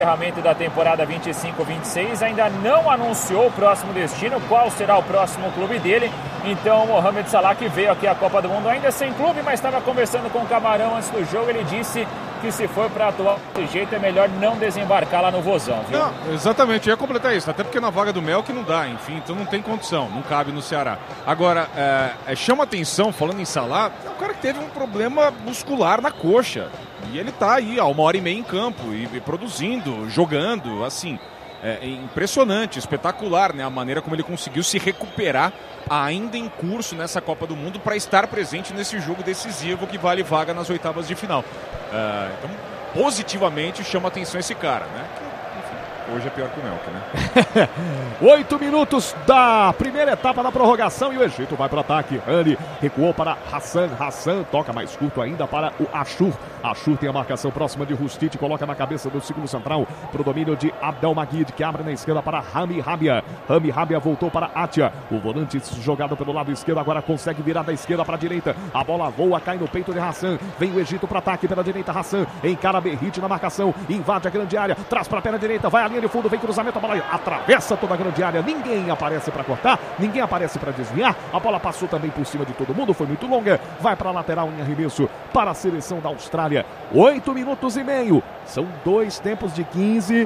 encerramento da temporada 25-26, ainda não anunciou o próximo destino, qual será o próximo clube dele. Então o Mohamed Salah, que veio aqui à Copa do Mundo ainda sem clube, mas estava conversando com o Camarão antes do jogo, ele disse que se for para atuar desse jeito é melhor não desembarcar lá no Vozão, viu? Não, exatamente, eu ia completar isso, até porque na vaga do Mel que não dá, enfim, então não tem condição, não cabe no Ceará. Agora, chama atenção, falando em Salah, é um cara que teve um problema muscular na coxa, e ele tá aí há 1h30 em campo, e produzindo, jogando, assim, é impressionante, espetacular, né, a maneira como ele conseguiu se recuperar ainda em curso nessa Copa do Mundo para estar presente nesse jogo decisivo que vale vaga nas oitavas de final. Então, positivamente chama atenção esse cara, né? Enfim, hoje é pior que o Melk, né? 8 minutos da primeira etapa da prorrogação e o Egito vai para o ataque. Rani recuou para Hassan toca mais curto ainda para o Ashur. Ashur tem a marcação próxima de Rustite, coloca na cabeça do segundo central para o domínio de Abdelmagid, que abre na esquerda para Rami Rabia. Rami Rabia voltou para Atia. O volante jogado pelo lado esquerdo agora consegue virar da esquerda para a direita. A bola voa, cai no peito de Hassan. Vem o Egito para ataque pela direita. Hassan encara Berrit na marcação, invade a grande área, traz para a perna direita, vai à linha de fundo, vem cruzamento, a bola atravessa toda a grande área. Ninguém aparece para cortar, ninguém aparece para desviar. A bola passou também por cima de todo mundo, foi muito longa. Vai para a lateral em arremesso para a seleção da Austrália. 8 minutos e meio. São 2 tempos de 15.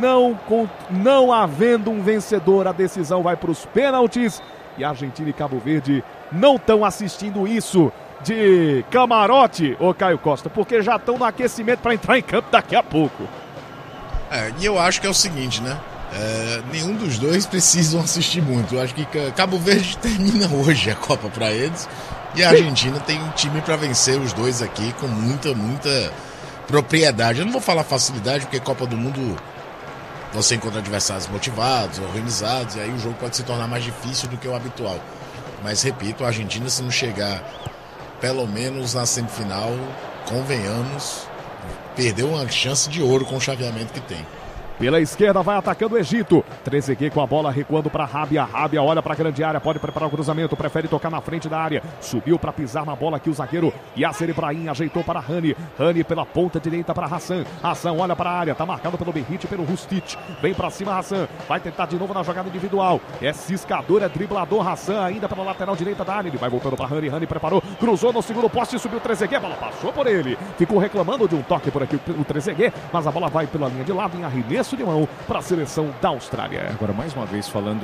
Não havendo um vencedor, a decisão vai para os pênaltis. E Argentina e Cabo Verde não estão assistindo isso de camarote, ô Caio Costa, porque já estão no aquecimento para entrar em campo daqui a pouco. E eu acho que é o seguinte, né? Nenhum dos dois precisam assistir muito. Eu acho que Cabo Verde termina hoje a Copa para eles. E a Argentina tem um time para vencer os dois aqui com muita propriedade. Eu não vou falar facilidade, porque Copa do Mundo você encontra adversários motivados, organizados, e aí o jogo pode se tornar mais difícil do que o habitual. Mas, repito, a Argentina, se não chegar pelo menos na semifinal, convenhamos, perdeu uma chance de ouro com o chaveamento que tem. Pela esquerda vai atacando o Egito. Trezeguet com a bola recuando para Rabia. Rabia olha para a grande área, pode preparar o cruzamento, prefere tocar na frente da área. Subiu para pisar na bola aqui o zagueiro Yasser Ibrahim, ajeitou para Rani. Rani pela ponta direita para Hassan. Hassan olha para a área, tá marcado pelo Berrit e pelo Rustite. Vem para cima Hassan, vai tentar de novo na jogada individual. É ciscador, é driblador Hassan ainda pela lateral direita da área. Ele vai voltando para Rani, Rani preparou, cruzou no segundo poste, subiu o Trezeguet, a bola passou por ele. Ficou reclamando de um toque por aqui o Trezeguet, mas a bola vai pela linha de lado em arremesso de mão para a seleção da Austrália. Agora, mais uma vez, falando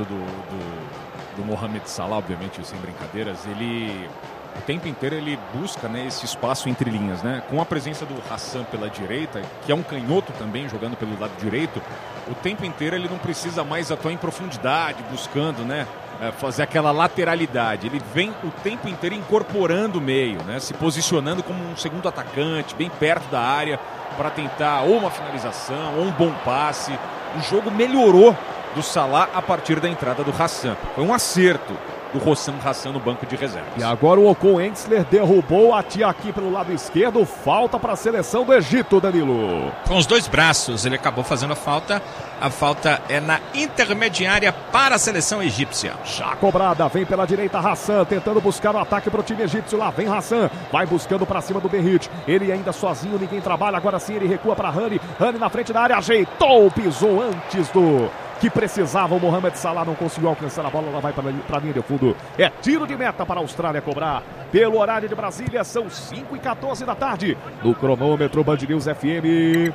do Mohamed Salah, obviamente, sem brincadeiras, ele o tempo inteiro ele busca, né, esse espaço entre linhas, né? Com a presença do Hassan pela direita, que é um canhoto também, jogando pelo lado direito, o tempo inteiro ele não precisa mais atuar em profundidade, buscando, né, fazer aquela lateralidade. Ele vem o tempo inteiro incorporando o meio, né, se posicionando como um segundo atacante, bem perto da área, para tentar ou uma finalização ou um bom passe. O jogo melhorou do Salah a partir da entrada do Hassan. Foi um acerto do Hossam Hassan no banco de reservas. E agora o Ocon Ensler derrubou a tia aqui pelo lado esquerdo. Falta para a seleção do Egito, Danilo. Com os dois braços ele acabou fazendo a falta. A falta é na intermediária para a seleção egípcia. Já cobrada, vem pela direita Hassan, tentando buscar o ataque para o time egípcio. Lá vem Hassan, vai buscando para cima do Berrit. Ele ainda sozinho, ninguém trabalha. Agora sim ele recua para Rani. Rani na frente da área, ajeitou, pisou antes do que precisava. O Mohamed Salah não conseguiu alcançar a bola, ela vai para a linha de fundo. É tiro de meta para a Austrália cobrar. Pelo horário de Brasília, são 5h14 da tarde. No cronômetro Band News FM.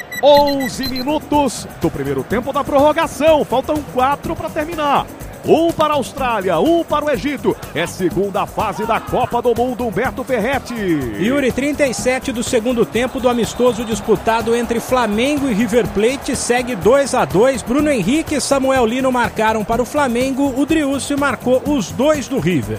11 minutos do primeiro tempo da prorrogação. Faltam 4 para terminar. 1 para a Austrália, 1 para o Egito. É segunda fase da Copa do Mundo, Humberto Ferretti. Yuri, 37 do segundo tempo do amistoso disputado entre Flamengo e River Plate. Segue 2-2. Bruno Henrique e Samuel Lino marcaram para o Flamengo. O Driussi marcou os 2 do River.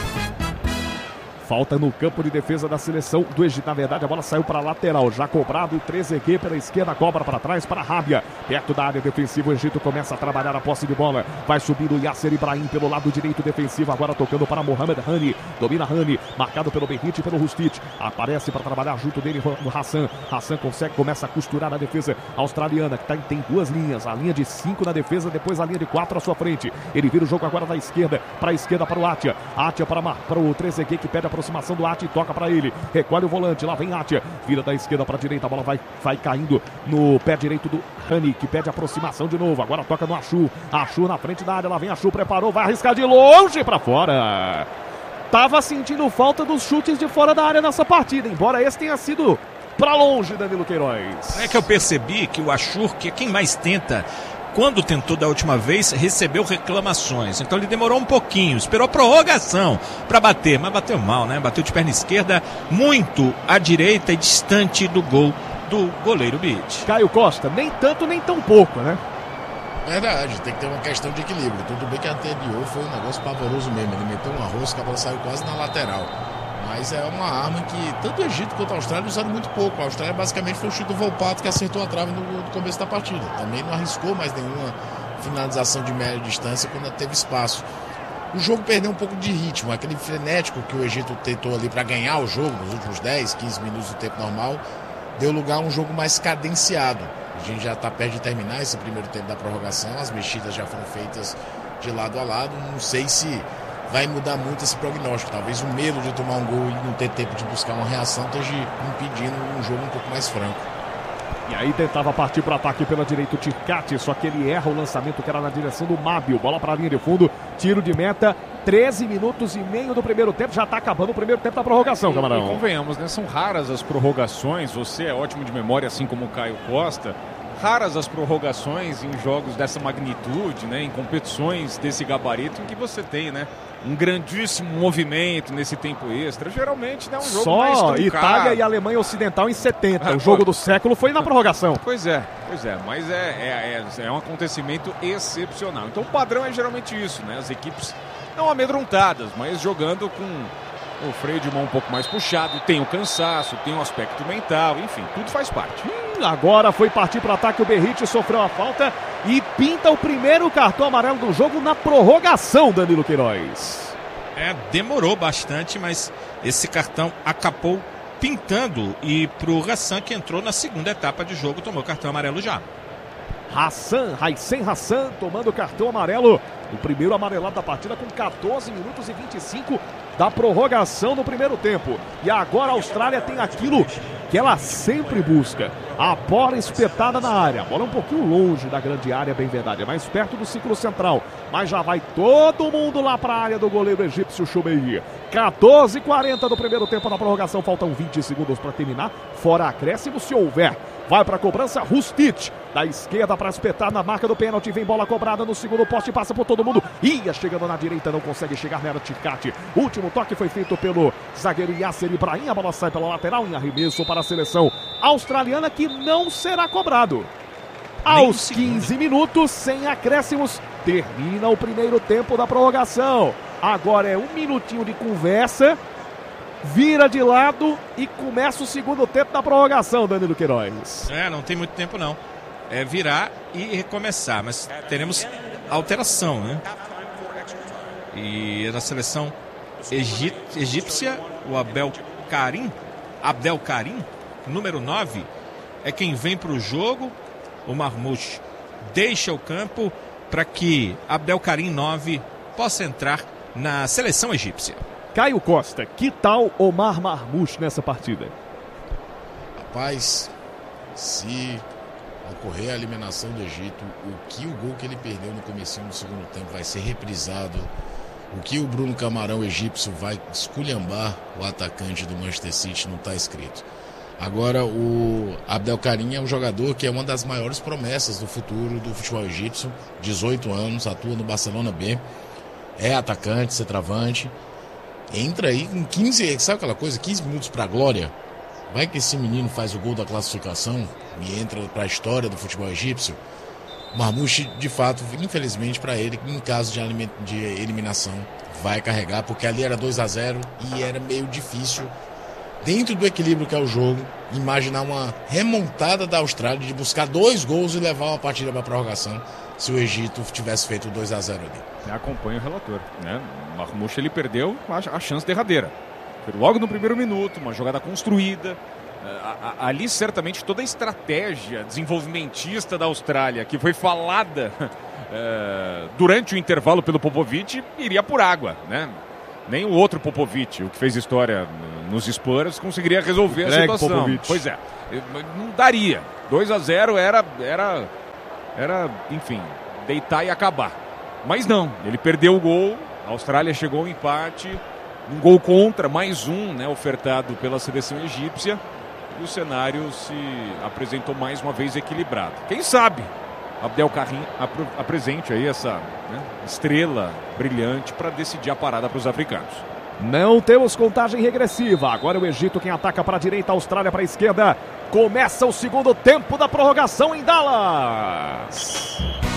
Falta no campo de defesa da seleção do Egito. Na verdade, a bola saiu para a lateral. Já cobrado, o Trezeguet pela esquerda, cobra para trás para Rabia. Perto da área defensiva, o Egito começa a trabalhar a posse de bola. Vai subindo o Yasser Ibrahim pelo lado direito defensivo. Agora tocando para Mohamed Rani. Domina Rani, marcado pelo Berrit e pelo Rustite. Aparece para trabalhar junto dele o Hassan. Hassan começa a costurar a defesa australiana, que tem 2 linhas. A linha de 5 na defesa, depois a linha de 4 à sua frente. Ele vira o jogo agora da esquerda para a esquerda para o Atia. Atia para o Trezeguet, que pede a aproximação do Atia e toca para ele. Recolhe o volante, lá vem Atia. Vira da esquerda para a direita, a bola vai caindo no pé direito do Rani, que pede aproximação de novo. Agora toca no Achu. Achu na frente da área, lá vem Achu, preparou, vai arriscar de longe para fora. Tava sentindo falta dos chutes de fora da área nessa partida, embora esse tenha sido para longe, Danilo Queiroz. É que eu percebi que o Achur, que é quem mais tenta, quando tentou da última vez, recebeu reclamações. Então ele demorou um pouquinho, esperou prorrogação para bater, mas bateu mal, né? Bateu de perna esquerda, muito à direita e distante do gol do goleiro Beat. Caio Costa, nem tanto nem tão pouco, né? Verdade, tem que ter uma questão de equilíbrio. Tudo bem que a anterior foi um negócio pavoroso mesmo. Ele meteu um arroz que a bola saiu quase na lateral. Mas é uma arma que tanto o Egito quanto a Austrália usaram muito pouco. A Austrália basicamente foi o chute do Volpato que acertou a trave no começo da partida. Também não arriscou mais nenhuma finalização de média distância quando teve espaço. O jogo perdeu um pouco de ritmo. Aquele frenético que o Egito tentou ali para ganhar o jogo nos últimos 10, 15 minutos do tempo normal, deu lugar a um jogo mais cadenciado. A gente já está perto de terminar esse primeiro tempo da prorrogação. As mexidas já foram feitas de lado a lado. Não sei se vai mudar muito esse prognóstico. Talvez o medo de tomar um gol e não ter tempo de buscar uma reação esteja impedindo um jogo um pouco mais franco. E aí tentava partir para o ataque pela direita o Tircati, só que ele erra o lançamento que era na direção do Mábio. Bola para a linha de fundo, tiro de meta, 13 minutos e meio do primeiro tempo. Já está acabando o primeiro tempo da prorrogação, Camarão. E convenhamos, né? São raras as prorrogações. Você é ótimo de memória, assim como o Caio Costa. Raras as prorrogações em jogos dessa magnitude, né? Em competições desse gabarito em que você tem, né? Um grandíssimo movimento nesse tempo extra. Geralmente, né? Um jogo só mais truncado. Itália e Alemanha Ocidental em 70. O jogo do século foi na prorrogação. Pois é. Mas é um acontecimento excepcional. Então o padrão é geralmente isso, né? As equipes não amedrontadas, mas jogando com o freio de mão um pouco mais puxado. Tem o cansaço, tem o aspecto mental, enfim, tudo faz parte. Agora foi partir para o ataque, o Berrite sofreu a falta e pinta o primeiro cartão amarelo do jogo na prorrogação, Danilo Queiroz. Demorou bastante, mas esse cartão acabou pintando e pro Hassan, que entrou na segunda etapa de jogo, tomou cartão amarelo já. Raisen Hassan tomando cartão amarelo, o primeiro amarelado da partida com 14 minutos e 25 da prorrogação no primeiro tempo. E agora a Austrália tem aquilo que ela sempre busca, a bola espetada na área. A bola um pouquinho longe da grande área, bem verdade, é mais perto do círculo central, mas já vai todo mundo lá para a área do goleiro egípcio Choumeiri. 14h40 do primeiro tempo da prorrogação, faltam 20 segundos para terminar, fora acréscimo se houver. Vai para a cobrança Rustic, da esquerda para espetar na marca do pênalti, vem bola cobrada no segundo poste, passa por todo mundo, ia chegando na direita, não consegue chegar nela, Ticati. Último toque foi feito pelo zagueiro Yasser Ibrahim, a bola sai pela lateral em arremesso para a seleção australiana, que não será cobrado. Aos 15 minutos, sem acréscimos, termina o primeiro tempo da prorrogação. Agora é um minutinho de conversa, vira de lado e começa o segundo tempo da prorrogação, Danilo Queiroz. Não tem muito tempo não. É virar e recomeçar, mas teremos alteração, né? E na seleção egípcia, o Abdel Karim, número 9, é quem vem para o jogo. O Marmouche deixa o campo para que Abdel Karim 9 possa entrar na seleção egípcia. Caio Costa, que tal Omar Marmouche nessa partida? Rapaz, se ocorrer a eliminação do Egito, o gol que ele perdeu no comecinho do segundo tempo vai ser reprisado, o que o Bruno Camarão egípcio vai esculhambar o atacante do Manchester City não está escrito. Agora o Abdel Karim é um jogador que é uma das maiores promessas do futuro do futebol egípcio, 18 anos, atua no Barcelona B, é atacante, centroavante, entra aí com 15, sabe aquela coisa, 15 minutos para a glória. Vai que esse menino faz o gol da classificação e entra para a história do futebol egípcio. Marmouche, de fato, infelizmente para ele, em caso de eliminação, vai carregar, porque ali era 2-0 e era meio difícil, dentro do equilíbrio que é o jogo, imaginar uma remontada da Austrália de buscar 2 gols e levar a partida para a prorrogação, se o Egito tivesse feito 2-0 ali. Acompanha o relator, né? Marmouche, ele perdeu a chance derradeira. Foi logo no primeiro minuto, uma jogada construída. Ali certamente toda a estratégia desenvolvimentista da Austrália, que foi falada durante o intervalo pelo Popovic, iria por água, né? Nem o outro Popovic, o que fez história nos Spurs, conseguiria resolver a situação. Popovic. Pois é, não daria. 2-0 era, enfim, deitar e acabar. Mas não, ele perdeu o gol, a Austrália chegou ao empate, um gol contra, mais um, né, ofertado pela seleção egípcia, e o cenário se apresentou mais uma vez equilibrado. Quem sabe Abdel Karim apresente aí essa, né, estrela brilhante para decidir a parada para os africanos. Não temos contagem regressiva. Agora o Egito quem ataca para a direita, a Austrália para a esquerda. Começa o segundo tempo da prorrogação em Dallas.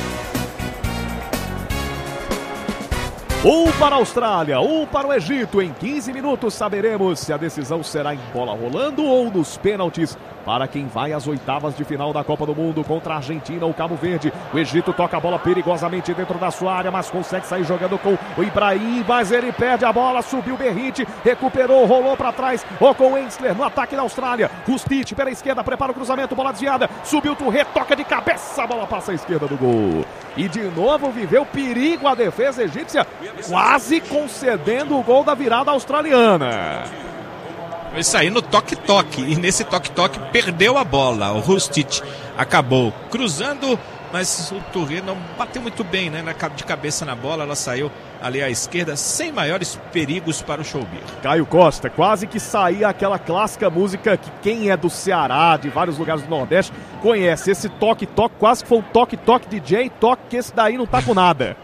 Um para a Austrália, um para o Egito. Em 15 minutos saberemos se a decisão será em bola rolando ou nos pênaltis para quem vai às oitavas de final da Copa do Mundo contra a Argentina ou Cabo Verde. O Egito toca a bola perigosamente dentro da sua área, mas consegue sair jogando com o Ibrahim, mas ele perde a bola, subiu o Berrite, recuperou, rolou para trás, ou com o Ensler no ataque da Austrália. Rustich pela esquerda, prepara o cruzamento, bola desviada, subiu o Touré, toca de cabeça, a bola passa à esquerda do gol. E de novo viveu perigo a defesa egípcia, quase concedendo o gol da virada australiana. Vai sair no toque-toque, e nesse toque-toque perdeu a bola. O Rustich acabou cruzando, mas o Touré não bateu muito bem, né? De cabeça na bola, ela saiu ali à esquerda, sem maiores perigos para o Showbir. Caio Costa, quase que saía aquela clássica música que quem é do Ceará, de vários lugares do Nordeste, conhece. Esse toque-toque, quase que foi um toque-toque DJ, toque que esse daí não tá com nada.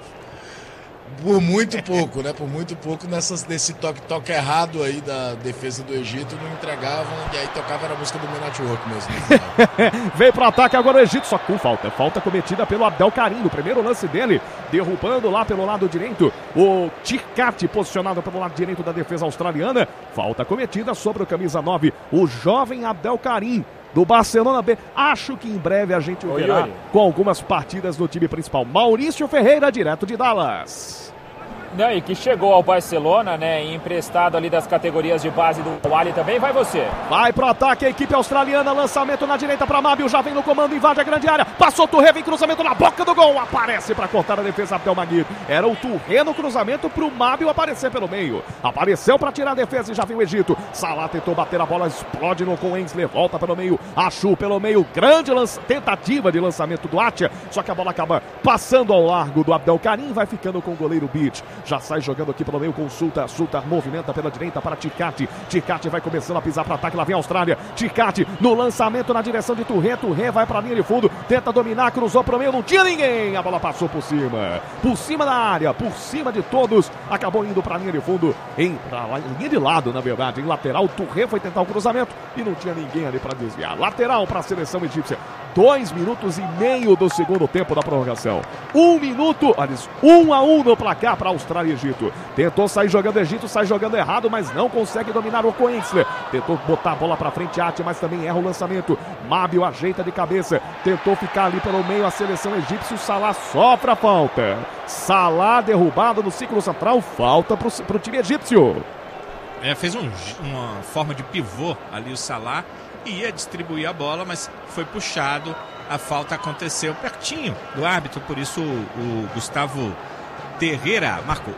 Por muito pouco, né? Por muito pouco nesse toque-toque errado aí da defesa do Egito, não entregavam, e aí tocava a música do meu network mesmo. Veio pro ataque agora o Egito, só com falta. Falta cometida pelo Abdel Karim, no primeiro lance dele, derrubando lá pelo lado direito o Ticati, posicionado pelo lado direito da defesa australiana. Falta cometida sobre o camisa 9, o jovem Abdel Karim, do Barcelona B. Acho que em breve a gente o verá com algumas partidas no time principal. Maurício Ferreira, direto de Dallas. E que chegou ao Barcelona, né, emprestado ali das categorias de base do Ali também. Vai você. Vai pro ataque a equipe australiana, lançamento na direita para Mábio, já vem no comando, invade a grande área, passou o Touré, vem cruzamento na boca do gol, aparece para cortar a defesa Abdel Maguir. Era o Touré no cruzamento pro Mábio aparecer pelo meio. Apareceu para tirar a defesa e já vem o Egito. Salah tentou bater a bola, explode no com Ensler, volta pelo meio, Achu pelo meio, grande tentativa de lançamento do Atia, só que a bola acaba passando ao largo do Abdel Karim, vai ficando com o goleiro Beach. Já sai jogando aqui pelo meio com Sultar movimenta pela direita para Ticati. Ticati vai começando a pisar para ataque, lá vem a Austrália. Ticati no lançamento na direção de Touré. Touré vai para a linha de fundo, tenta dominar, cruzou para o meio, não tinha ninguém. A bola passou por cima da área, por cima de todos. Acabou indo para a linha de fundo, linha de lado, na verdade, em lateral. Touré foi tentar o cruzamento e não tinha ninguém ali para desviar. Lateral para a seleção egípcia. 2 minutos e meio do segundo tempo da prorrogação. 1 minuto, 1-1 no placar para Austrália e Egito. Tentou sair jogando Egito, sai jogando errado, mas não consegue dominar o Coensler. Tentou botar a bola para frente, Ati, mas também erra o lançamento. Mábio ajeita de cabeça, tentou ficar ali pelo meio a seleção egípcia. O Salah sofre a falta. Salah derrubado no ciclo central, falta para o time egípcio. Fez uma forma de pivô ali o Salah, ia distribuir a bola, mas foi puxado, a falta aconteceu pertinho do árbitro, por isso o Gustavo Terreira marcou.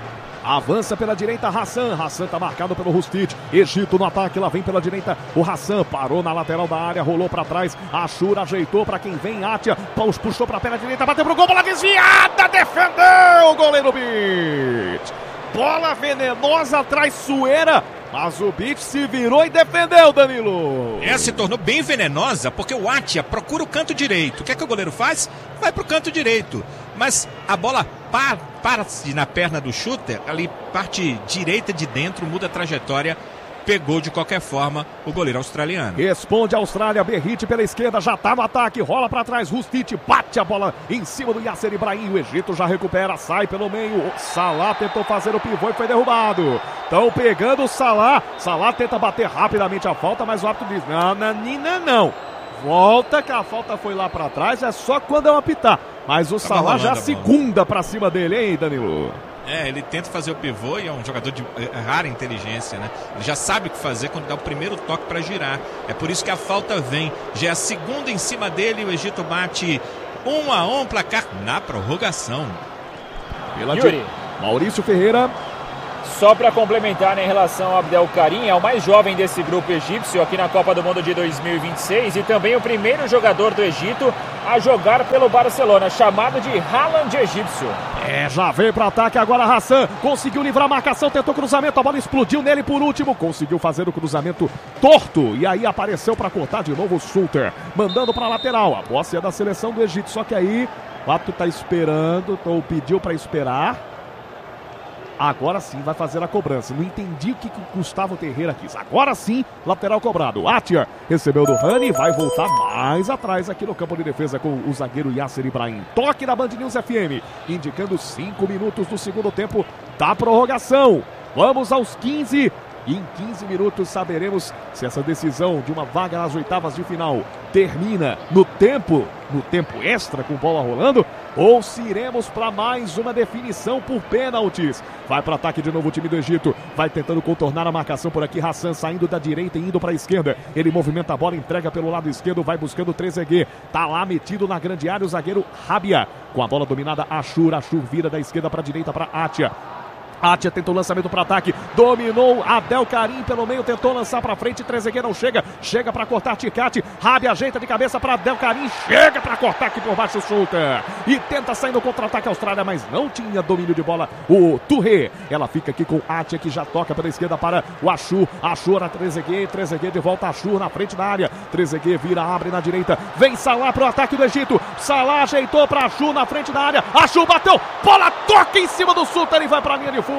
Avança pela direita Hassan está marcado pelo Rustich. Egito no ataque, lá vem pela direita o Hassan, parou na lateral da área, rolou para trás, Ashur ajeitou para quem vem, Atia, puxou para a perna direita, bateu pro gol, bola desviada, defendeu o goleiro Beach. Bola venenosa, traiçoeira, mas o Beach se virou e defendeu, Danilo. Se tornou bem venenosa, porque o Atia procura o canto direito. O que é que o goleiro faz? Vai pro canto direito. Mas a bola para-se na perna do shooter, ali parte direita de dentro, muda a trajetória. Pegou de qualquer forma o goleiro australiano. Responde a Austrália, Berrite pela esquerda, já tá no ataque, rola para trás, Rustich bate a bola em cima do Yasser Ibrahim, o Egito já recupera, sai pelo meio, o Salah tentou fazer o pivô e foi derrubado. Estão pegando o Salah tenta bater rapidamente a falta, mas o árbitro diz, não. Volta que a falta foi lá para trás, é só quando eu apitar. Mas o Salah já segunda para cima dele, hein, Danilo? Ele tenta fazer o pivô e é um jogador de rara inteligência, né? Ele já sabe o que fazer quando dá o primeiro toque para girar. É por isso que a falta vem. Já é a segunda em cima dele, o Egito bate 1-1, placar na prorrogação. Maurício Ferreira Só para complementar, né, em relação ao Abdel Karim, é o mais jovem desse grupo egípcio aqui na Copa do Mundo de 2026 e também o primeiro jogador do Egito a jogar pelo Barcelona, chamado de Haaland egípcio. Já veio para ataque agora Hassan, conseguiu livrar a marcação, tentou cruzamento, a bola explodiu nele por último, conseguiu fazer o cruzamento torto e aí apareceu para cortar de novo o Sulter, mandando para a lateral, a posse é da seleção do Egito, só que aí o Ato tá esperando, ou pediu para esperar. Agora sim vai fazer a cobrança. Não entendi o que o Gustavo Ferreira quis. Agora sim, lateral cobrado. Atia recebeu do Rani e vai voltar mais atrás aqui no campo de defesa com o zagueiro Yasser Ibrahim. Toque na Band News FM, indicando 5 minutos do segundo tempo da prorrogação. Vamos aos 15 e em 15 minutos saberemos se essa decisão de uma vaga nas oitavas de final termina no tempo extra com bola rolando, ou se iremos para mais uma definição por pênaltis. Vai para ataque de novo o time do Egito, vai tentando contornar a marcação por aqui, Hassan saindo da direita e indo para a esquerda, ele movimenta a bola, entrega pelo lado esquerdo, vai buscando o Trezeguet, tá lá metido na grande área o zagueiro Rabia, com a bola dominada Ashur vira da esquerda para a direita para Atia. Atia tentou o lançamento para ataque, dominou Abdel Karim pelo meio, tentou lançar para frente, Trezeguet não chega para cortar Ticati, Rabia ajeita de cabeça para Abdel Karim, chega para cortar aqui por baixo, solta e tenta sair no contra-ataque a Austrália, mas não tinha domínio de bola o Touré, ela fica aqui com Atia que já toca pela esquerda para o Ashur a Trezeguet de volta, Ashur na frente da área, Trezeguet vira, abre na direita, vem Salah para o ataque do Egito, Salah ajeitou para Ashur na frente da área, Ashur bateu, bola toca em cima do Sultan e vai para a linha de fundo.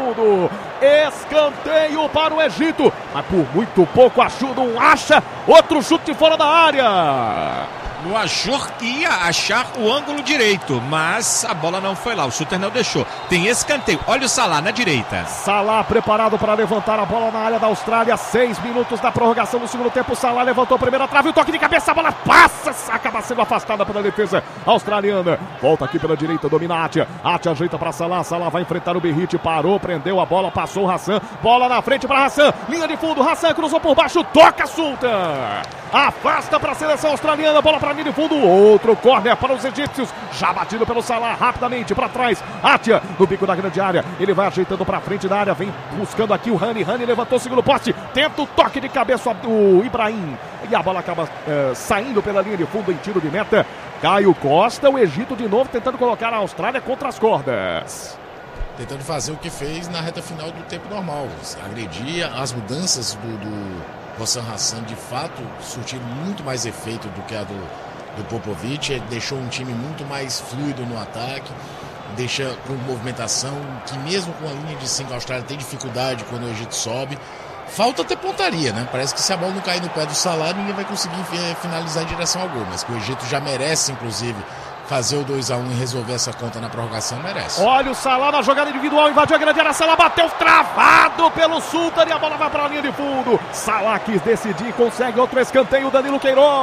Escanteio para o Egito, mas por muito pouco Ashur não acha outro chute fora da área. O Ashur ia achar o ângulo direito, mas a bola não foi lá, o Sultan não deixou. Tem escanteio, olha o Salah na direita. Salah preparado para levantar a bola na área da Austrália, 6 minutos da prorrogação do segundo tempo, Salah levantou a primeira trave, o toque de cabeça, a bola passa, acaba sendo afastada pela defesa australiana. Volta aqui pela direita, domina Atia ajeita para Salah vai enfrentar o Berrite, parou, prendeu a bola, passou o Hassan, bola na frente para Hassan, linha de fundo, Hassan cruzou por baixo, toca Sultan, afasta para a seleção australiana, bola para linha de fundo, outro córner para os egípcios, já batido pelo Salah, rapidamente para trás, Atia no bico da grande área, ele vai ajeitando para frente da área, vem buscando aqui o Rani levantou o segundo poste, tenta o toque de cabeça do Ibrahim, e a bola acaba saindo pela linha de fundo em tiro de meta. Caio Costa, o Egito de novo tentando colocar a Austrália contra as cordas. Tentando fazer o que fez na reta final do tempo normal, agredia, as mudanças do Hossam Hassan de fato surtiram muito mais efeito do que a do Popovic, ele deixou um time muito mais fluido no ataque, deixa com movimentação, que mesmo com a linha de 5 a Austrália tem dificuldade quando o Egito sobe. Falta ter pontaria, né? Parece que se a bola não cair no pé do Salah, ninguém vai conseguir finalizar em direção ao gol, mas que o Egito já merece, inclusive, fazer o 2-1 e resolver essa conta na prorrogação, merece. Olha o Salah na jogada individual, invadiu a grande área, Salah bateu travado pelo Sultan e a bola vai para a linha de fundo. Salah quis decidir, consegue outro escanteio, Danilo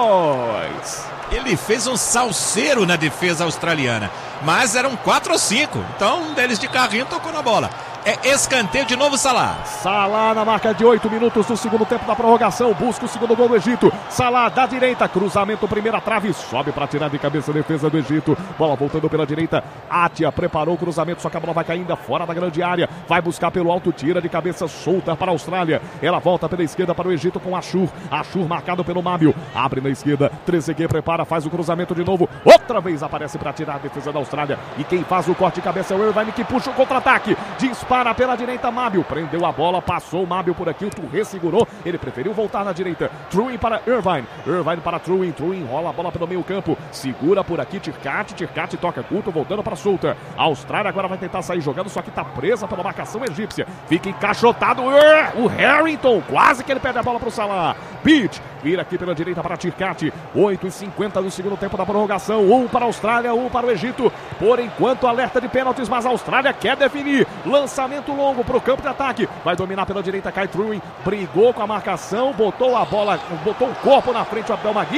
Queiroz. Ele fez um salseiro na defesa australiana, mas eram 4 ou 5, então um deles de carrinho tocou na bola. É escanteio de novo, Salah. Salah na marca de 8 minutos do segundo tempo da prorrogação, busca o segundo gol do Egito. Salah da direita, cruzamento, primeira trave, sobe para tirar de cabeça a defesa do Egito. Bola voltando pela direita, Atia preparou o cruzamento, só que a bola vai caindo fora da grande área. Vai buscar pelo alto, tira de cabeça, solta para a Austrália. Ela volta pela esquerda para o Egito com Ashur marcado pelo Mábio. Abre na esquerda, Trezeguet prepara, faz o cruzamento de novo. Outra vez aparece para tirar a defesa da Austrália. E quem faz o corte de cabeça é o Irvine, que puxa o contra-ataque. Dispara pela direita, Mábio. Prendeu a bola, passou o Mábio por aqui. O Touré segurou. Ele preferiu voltar na direita. Truin para Irvine. Irvine para Truin. Truin rola a bola pelo meio campo. Segura por aqui Tircati toca curto, voltando para Sultan. A Austrália agora vai tentar sair jogando, só que está presa pela marcação egípcia. Fica encaixotado. O Harrington. Quase que ele perde a bola para o Salah. Beach. Vira aqui pela direita para Tircati. 8:50 no segundo tempo da prorrogação. 1 para a Austrália, 1 para o Egito. Por enquanto, alerta de pênaltis, mas a Austrália quer definir. Lançamento longo para o campo de ataque. Vai dominar pela direita, Kai Truin. Brigou com a marcação, botou a bola, botou o corpo na frente o Abdelmagid.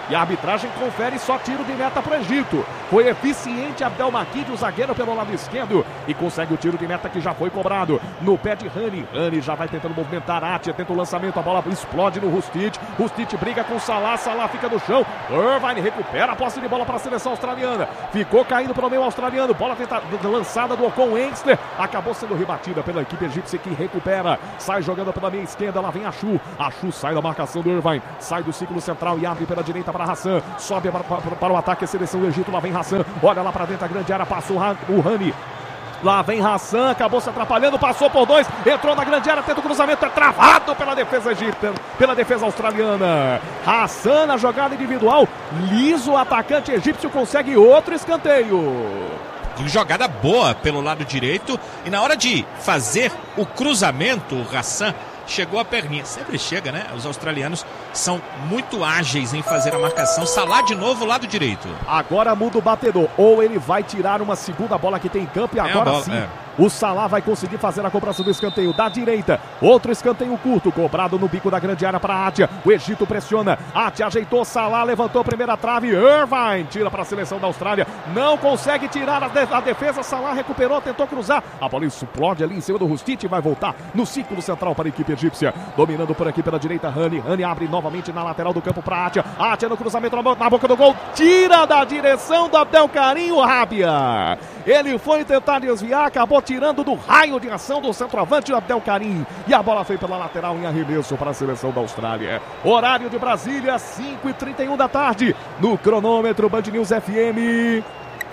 E a arbitragem confere só tiro de meta para o Egito. Foi eficiente Abdelmakid, o zagueiro pelo lado esquerdo, e consegue o tiro de meta que já foi cobrado. No pé de Rani. Rani já vai tentando movimentar. Atia tenta o lançamento, a bola explode no Rustic. Rustic briga com Salah, Salah fica no chão. Irvine recupera a posse de bola para a seleção australiana. Ficou caindo para o meio australiano. Bola lançada do Ocon Engster. Acabou sendo rebatida pela equipe egípcia que recupera. Sai jogando pela meia esquerda. Lá vem Achu. Achu sai da marcação do Irvine. Sai do círculo central e abre pela direita para Hassan. Sobe para o ataque a seleção do Egito. Lá vem Hassan. Olha lá para dentro da grande área. Passou o Rani. Lá vem Hassan, acabou se atrapalhando, passou por 2, entrou na grande área, tenta o cruzamento, é travado pela defesa egípcia, pela defesa australiana. Hassan na jogada individual, liso, o atacante egípcio consegue outro escanteio. Jogada boa pelo lado direito e na hora de fazer o cruzamento, o Hassan chegou a perninha, sempre chega, né? Os australianos são muito ágeis em fazer a marcação. Salah de novo, lado direito. Agora muda o batedor, ou ele vai tirar uma segunda bola que tem em campo e agora sim. O Salah vai conseguir fazer a cobrança do escanteio da direita. Outro escanteio curto, cobrado no bico da grande área para Atia. O Egito pressiona. Atia ajeitou, Salah levantou a primeira trave. Irvine tira para a seleção da Austrália. Não consegue tirar a defesa. Salah recuperou, tentou cruzar. A bola explode ali em cima do Rustic e vai voltar no círculo central para a equipe egípcia. Dominando por aqui pela direita, Rani. Rani abre novamente na lateral do campo para Atia. Atia no cruzamento na boca do gol. Tira da direção do Abdelkarim o Rábia. Ele foi tentar desviar, acabou tirando do raio de ação do centroavante Abdelkarim. E a bola foi pela lateral em arremesso para a seleção da Austrália. Horário de Brasília, 5h31 da tarde. No cronômetro Band News FM.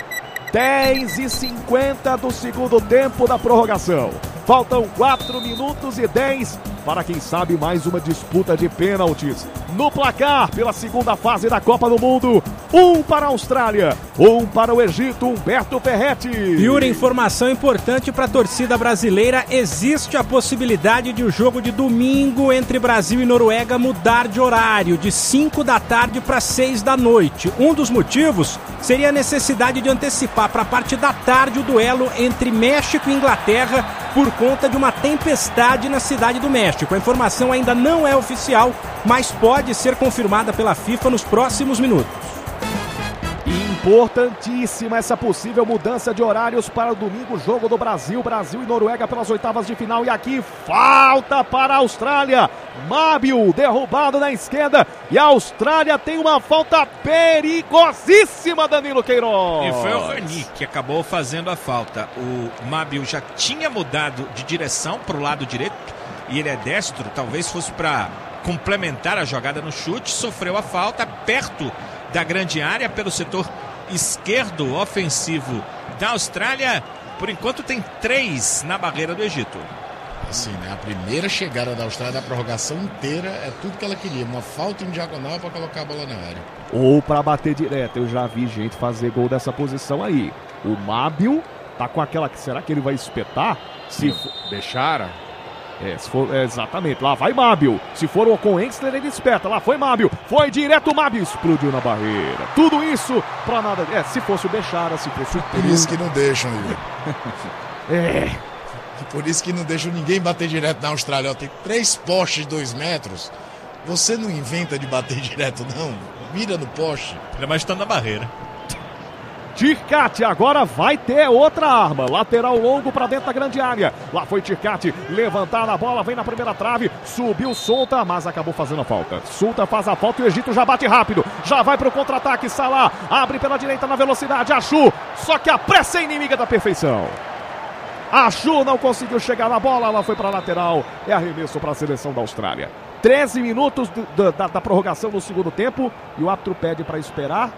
10h50 do segundo tempo da prorrogação. Faltam 4 minutos e 10 para, quem sabe, mais uma disputa de pênaltis. No placar, pela segunda fase da Copa do Mundo, 1 para a Austrália, 1 para o Egito, Humberto Ferretti. Yuri, informação importante para a torcida brasileira. Existe a possibilidade de o jogo de domingo entre Brasil e Noruega mudar de horário, de 5 da tarde para 6 da noite. Um dos motivos seria a necessidade de antecipar para a parte da tarde o duelo entre México e Inglaterra por conta de uma tempestade na cidade do México. A informação ainda não é oficial, mas pode ser confirmada pela FIFA nos próximos minutos. Importantíssima essa possível mudança de horários para o domingo, jogo do Brasil e Noruega pelas oitavas de final. E aqui falta para a Austrália. Mábio derrubado na esquerda e a Austrália tem uma falta perigosíssima, Danilo Queiroz. E foi o Rani que acabou fazendo a falta. O Mábio já tinha mudado de direção para o lado direito e ele é destro, talvez fosse para complementar a jogada no chute, sofreu a falta perto da grande área pelo setor esquerdo ofensivo da Austrália. Por enquanto tem 3 na barreira do Egito. Assim, né? A primeira chegada da Austrália da prorrogação inteira é tudo que ela queria. Uma falta em diagonal para colocar a bola na área. Ou para bater direto. Eu já vi gente fazer gol dessa posição aí. O Mábio tá com aquela... Será que ele vai espetar? Se Bechara. Se for, exatamente, lá vai Mábio. Se for o Ocon Engster, ele espeta. Lá foi Mábio, foi direto o Mábio, explodiu na barreira. Tudo isso pra nada. Se fosse o Bechara, se fosse o... Por isso que não deixam, Igor. Por isso que não deixam ninguém bater direto na Austrália. Tem 3 postes de 2 metros. Você não inventa de bater direto, não. Mira no poste. Ainda mais estando na barreira. Tircati agora vai ter outra arma. Lateral longo para dentro da grande área. Lá foi Tircati levantar a bola, vem na primeira trave, subiu solta, mas acabou fazendo a falta. Solta faz a falta e o Egito já bate rápido. Já vai para o contra-ataque. Salah abre pela direita na velocidade. Achu, só que a pressa é inimiga da perfeição. Achu não conseguiu chegar na bola, ela foi para a lateral. É arremesso para a seleção da Austrália. 13 minutos da prorrogação no segundo tempo e o árbitro pede para esperar.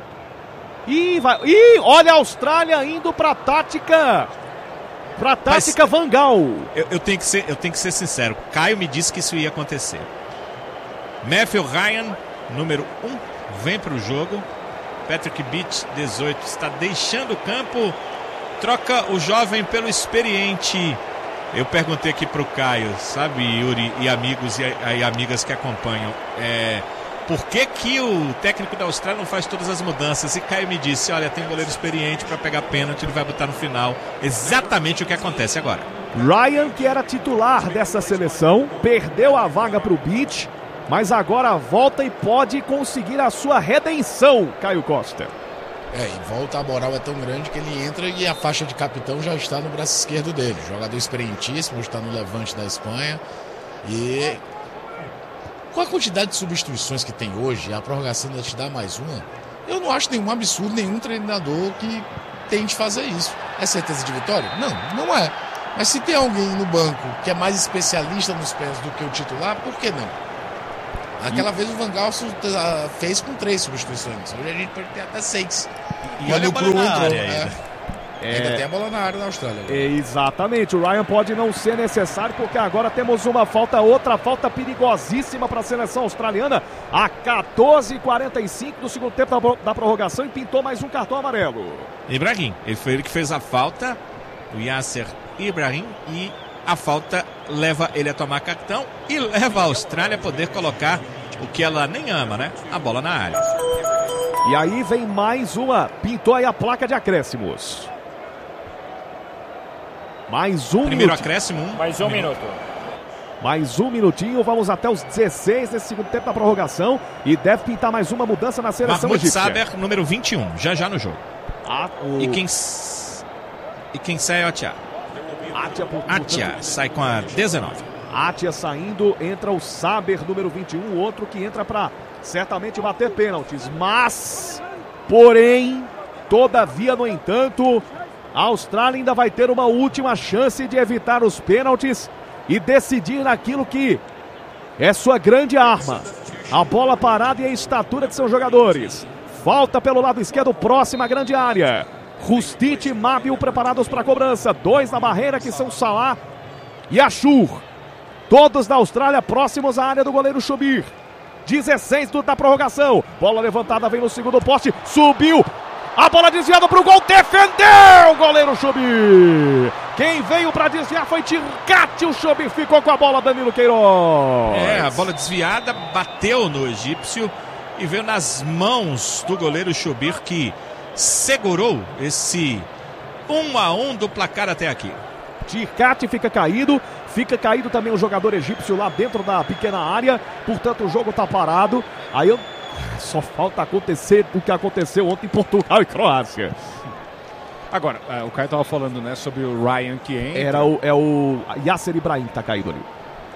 E olha a Austrália indo para a tática. Para a tática Van Gaal. Eu tenho que ser sincero. Caio me disse que isso ia acontecer. Matthew Ryan, número 1, vem para o jogo. Patrick Beach, 18, está deixando o campo. Troca o jovem pelo experiente. Eu perguntei aqui para o Caio, sabe, Yuri e amigos e amigas que acompanham, por que o técnico da Austrália não faz todas as mudanças? E Caio me disse, olha, tem um goleiro experiente para pegar pênalti, ele vai botar no final. Exatamente o que acontece agora. Ryan, que era titular dessa seleção, perdeu a vaga para o Beach. mas agora volta e pode conseguir a sua redenção, Caio Costa. E volta, a moral é tão grande que ele entra e a faixa de capitão já está no braço esquerdo dele. Jogador experientíssimo, está no Levante da Espanha. E com a quantidade de substituições que tem hoje, a prorrogação ainda te dá mais uma, eu não acho nenhum absurdo, nenhum treinador que tente fazer isso. É certeza de vitória? Não é. Mas se tem alguém no banco que é mais especialista nos pés do que o titular, por que não? Aquela vez o Van Gaal fez com 3 substituições. Hoje a gente pode ter até 6. E olha o Cru entrou. Ainda tem a bola na área da Austrália. Exatamente, o Ryan pode não ser necessário, porque agora temos outra falta perigosíssima para a seleção australiana, a 14h45 do segundo tempo da prorrogação, e pintou mais um cartão amarelo. Ibrahim, foi ele que fez a falta, o Yasser Ibrahim, e a falta leva ele a tomar cartão e leva a Austrália a poder colocar o que ela nem ama, né? A bola na área. E aí vem mais uma, pintou aí a placa de acréscimos. Mais um primeiro minuto. Acréscimo. Mais um minuto. Mais um minutinho, vamos até os 16 desse segundo tempo da prorrogação. E deve pintar mais uma mudança na seleção Mahmoud egípcia. Saber, número 21, já no jogo. E quem sai é o Atia. Atia sai com a 19. Atia saindo, entra o Saber, número 21, o outro que entra para certamente bater pênaltis. Mas, porém, todavia, no entanto, a Austrália ainda vai ter uma última chance de evitar os pênaltis e decidir naquilo que é sua grande arma: a bola parada e a estatura de seus jogadores. Falta pelo lado esquerdo, próxima grande área. Rustich e Mabiu preparados para a cobrança. 2 na barreira, que são Salah e Ashur. Todos da Austrália próximos à área do goleiro Shubir. 16 da prorrogação. Bola levantada, vem no segundo poste. Subiu. A bola desviada para o gol. Defendeu o goleiro Shubir. Quem veio para desviar foi Tirkati. O Shubir ficou com a bola, Danilo Queiroz. A bola desviada bateu no egípcio e veio nas mãos do goleiro Shubir, que segurou esse 1-1 do placar até aqui. Tirkati fica caído também o jogador egípcio lá dentro da pequena área, portanto o jogo está parado. Aí só falta acontecer o que aconteceu ontem em Portugal e Croácia. Agora, o Caio estava falando, né, sobre o Ryan que entra. É o Yasser Ibrahim que está caído ali.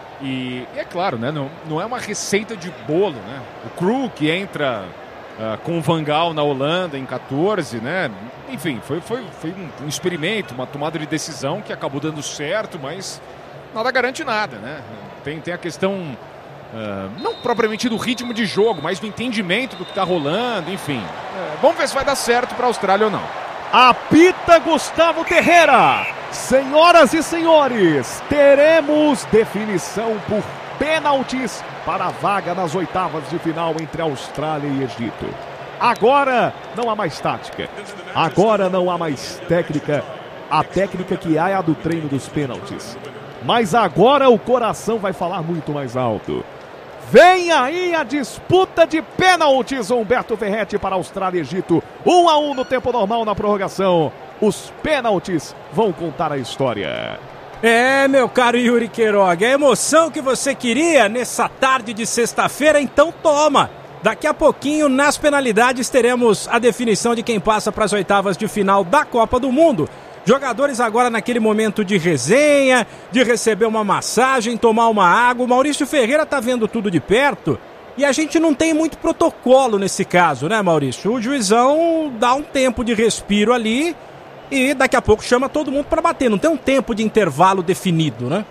E é claro, né, não é uma receita de bolo, né? O Cru que entra com o Van Gaal na Holanda em 14, né? Enfim, foi um experimento, uma tomada de decisão que acabou dando certo, mas nada garante nada, né? Tem a questão, não propriamente do ritmo de jogo, mas do entendimento do que está rolando, enfim. Vamos ver se vai dar certo para a Austrália ou não. Apita Gustavo Terreira. Senhoras e senhores, teremos definição por pênaltis para a vaga nas oitavas de final entre Austrália e Egito. Agora não há mais tática, agora não há mais técnica. A técnica que há é a do treino dos pênaltis. Mas agora o coração vai falar muito mais alto. Vem aí a disputa de pênaltis, Humberto Ferretti, para Austrália e Egito. 1-1 no tempo normal na prorrogação. Os pênaltis vão contar a história. Meu caro Yuri Queiroga, a emoção que você queria nessa tarde de sexta-feira, então toma. Daqui a pouquinho, nas penalidades, teremos a definição de quem passa para as oitavas de final da Copa do Mundo. Jogadores agora naquele momento de resenha, de receber uma massagem, tomar uma água. O Maurício Ferreira está vendo tudo de perto e a gente não tem muito protocolo nesse caso, né, Maurício? O juizão dá um tempo de respiro ali e daqui a pouco chama todo mundo para bater. Não tem um tempo de intervalo definido, né?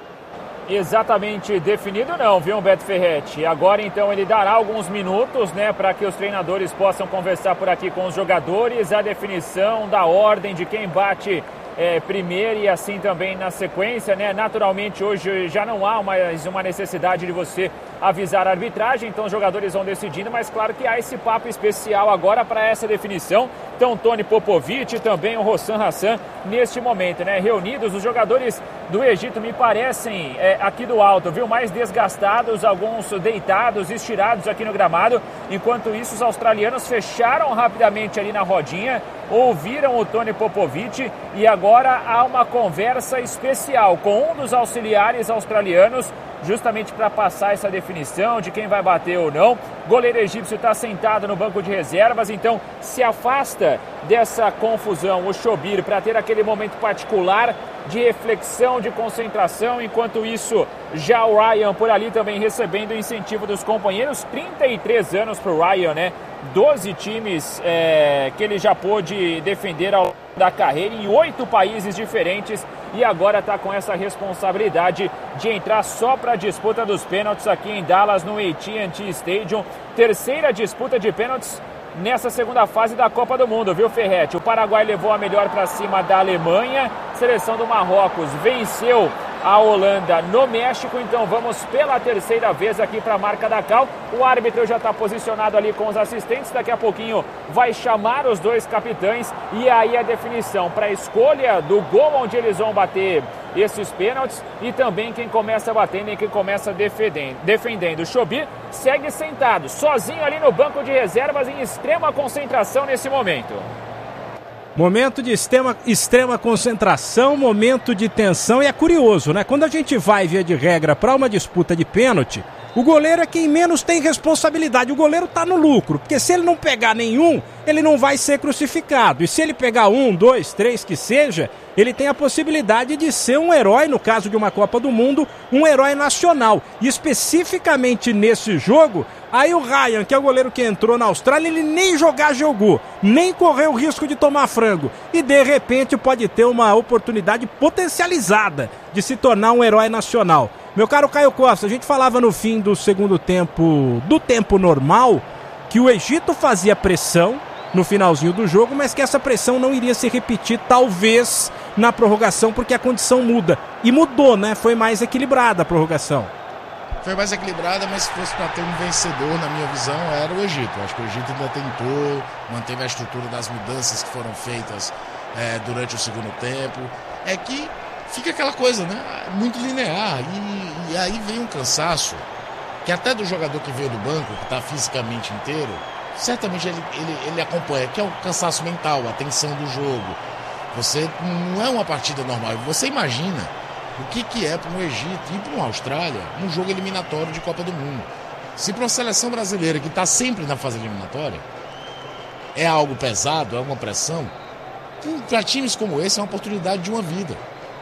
Exatamente definido não, viu, Humberto Ferretti? Agora então ele dará alguns minutos, né, para que os treinadores possam conversar por aqui com os jogadores, a definição da ordem de quem bate primeiro e assim também na sequência, né? Naturalmente hoje já não há mais uma necessidade de você avisar a arbitragem, então os jogadores vão decidindo, mas claro que há esse papo especial agora para essa definição. Então Tony Popovic e também o Hossam Hassan neste momento, né? Reunidos, os jogadores do Egito me parecem aqui do alto, viu? Mais desgastados, alguns deitados, estirados aqui no gramado. Enquanto isso, os australianos fecharam rapidamente ali na rodinha, ouviram o Tony Popovic e agora há uma conversa especial com um dos auxiliares australianos, justamente para passar essa definição de quem vai bater ou não. O goleiro egípcio está sentado no banco de reservas, então se afasta dessa confusão o Shobir para ter aquele momento particular de reflexão, de concentração. Enquanto isso, já o Ryan por ali também recebendo o incentivo dos companheiros. 33 anos para o Ryan, né? 12 times que ele já pôde defender ao longo da carreira em 8 países diferentes, e agora está com essa responsabilidade de entrar só para a disputa dos pênaltis aqui em Dallas, no AT&T Stadium. Terceira disputa de pênaltis nessa segunda fase da Copa do Mundo, viu, Ferretti? O Paraguai levou a melhor para cima da Alemanha, seleção do Marrocos venceu a Holanda no México, então vamos pela terceira vez aqui para a marca da Cal. O árbitro já está posicionado ali com os assistentes, daqui a pouquinho vai chamar os dois capitães, e aí a definição para a escolha do gol onde eles vão bater esses pênaltis, e também quem começa batendo e quem começa defendendo. O Shobir segue sentado, sozinho ali no banco de reservas, em extrema concentração nesse momento. Momento de extrema concentração, momento de tensão, e é curioso, né? Quando a gente vai, via de regra, para uma disputa de pênalti, o goleiro é quem menos tem responsabilidade. O goleiro tá no lucro, porque se ele não pegar nenhum, ele não vai ser crucificado. E se ele pegar 1, 2, 3, que seja, ele tem a possibilidade de ser um herói, no caso de uma Copa do Mundo, um herói nacional. E especificamente nesse jogo, aí o Ryan, que é o goleiro que entrou na Austrália, ele nem jogar jogou, nem correu o risco de tomar frango. E de repente pode ter uma oportunidade potencializada de se tornar um herói nacional. Meu caro Caio Costa, a gente falava no fim do segundo tempo, do tempo normal, que o Egito fazia pressão no finalzinho do jogo, mas que essa pressão não iria se repetir, talvez, na prorrogação, porque a condição muda. E mudou, né? Foi mais equilibrada a prorrogação. Foi mais equilibrada, mas se fosse para ter um vencedor, na minha visão, era o Egito. Acho que o Egito ainda tentou, manteve a estrutura das mudanças que foram feitas durante o segundo tempo. É que fica aquela coisa, né? Muito linear. E aí vem um cansaço, que até do jogador que veio do banco, que está fisicamente inteiro, certamente ele acompanha, que é o cansaço mental, a tensão do jogo. Você não é uma partida normal. Você imagina o que é para um Egito e para uma Austrália um jogo eliminatório de Copa do Mundo. Se para uma seleção brasileira que está sempre na fase eliminatória é algo pesado, é uma pressão, para times como esse é uma oportunidade de uma vida.